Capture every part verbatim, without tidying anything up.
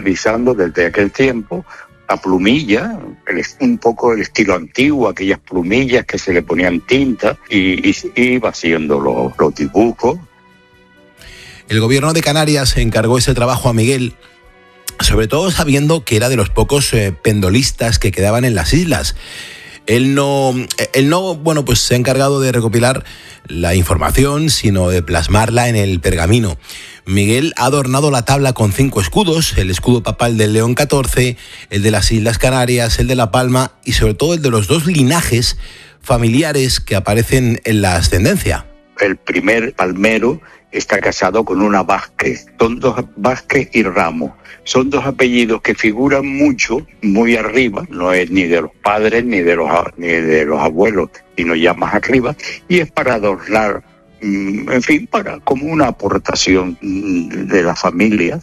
utilizando desde aquel tiempo la plumilla, el, un poco el estilo antiguo, aquellas plumillas que se le ponían tinta y, y, y iba haciendo los, los dibujos. El gobierno de Canarias encargó ese trabajo a Miguel, sobre todo sabiendo que era de los pocos eh, pendolistas que quedaban en las islas. Él no, él no, bueno, pues se ha encargado de recopilar la información, sino de plasmarla en el pergamino. Miguel ha adornado la tabla con cinco escudos: el escudo papal del León catorce, el de las Islas Canarias, el de La Palma y sobre todo el de los dos linajes familiares que aparecen en la ascendencia. El primer palmero está casado con una Vázquez. Son dos Vázquez y Ramos. Son dos apellidos que figuran mucho, muy arriba. No es ni de los padres ni de los, ni de los abuelos, sino ya más arriba. Y es para adornar, en fin, para como una aportación de la familia.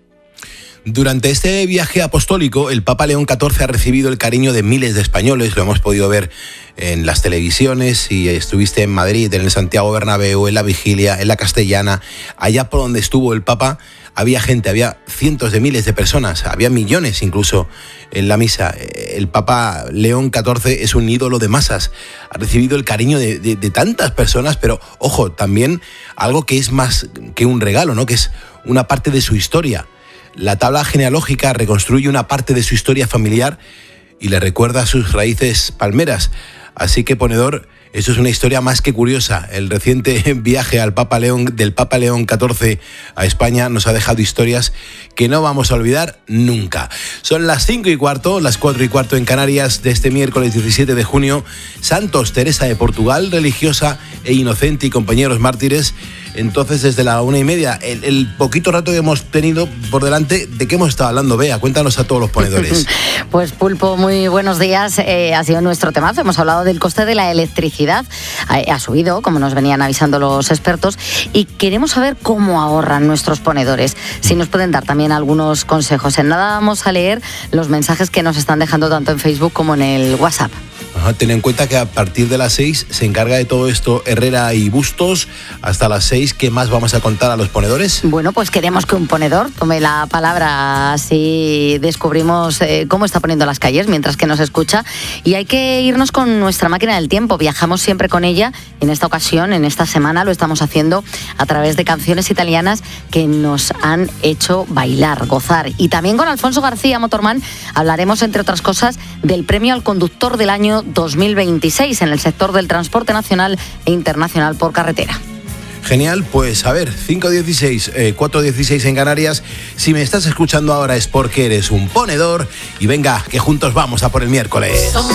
Durante este viaje apostólico, el Papa León catorce ha recibido el cariño de miles de españoles. Lo hemos podido ver en las televisiones. Si estuviste en Madrid, en el Santiago Bernabéu, en la Vigilia, en la Castellana, allá por donde estuvo el Papa, había gente, había cientos de miles de personas, había millones incluso en la misa. El Papa León catorce es un ídolo de masas, ha recibido el cariño de, de, de tantas personas, pero ojo, también algo que es más que un regalo, ¿no? Que es una parte de su historia. La tabla genealógica reconstruye una parte de su historia familiar y le recuerda sus raíces palmeras. Así que, ponedor, eso es una historia más que curiosa. El reciente viaje al Papa León, del Papa León catorce a España nos ha dejado historias que no vamos a olvidar nunca. Son las cinco y cuarto, las cuatro y cuarto en Canarias de este miércoles diecisiete de junio. Santos Teresa de Portugal, religiosa e inocente y compañeros mártires. Entonces, desde la una y media, el, el poquito rato que hemos tenido por delante, ¿de qué hemos estado hablando? Bea, cuéntanos a todos los ponedores. Pues Pulpo, muy buenos días. Eh, ha sido nuestro temazo. Hemos hablado del coste de la electricidad. Ha, ha subido, como nos venían avisando los expertos, y queremos saber cómo ahorran nuestros ponedores. Si nos pueden dar también algunos consejos. En nada vamos a leer los mensajes que nos están dejando tanto en Facebook como en el WhatsApp. Ajá, ten en cuenta que a partir de las seis se encarga de todo esto Herrera y Bustos. Hasta las seis, ¿qué más vamos a contar a los ponedores? Bueno, pues queremos que un ponedor tome la palabra, así descubrimos eh, cómo está poniendo las calles mientras que nos escucha. Y hay que irnos con nuestra máquina del tiempo. Viajamos siempre con ella. En esta ocasión, en esta semana, lo estamos haciendo a través de canciones italianas que nos han hecho bailar, gozar. Y también con Alfonso García, Motorman, hablaremos, entre otras cosas, del premio al conductor del año dos mil veintiséis en el sector del transporte nacional e internacional por carretera. Genial, pues a ver, cinco dieciséis, eh, cuatro dieciséis en Canarias. Si me estás escuchando ahora es porque eres un ponedor. Y venga, que juntos vamos a por el miércoles.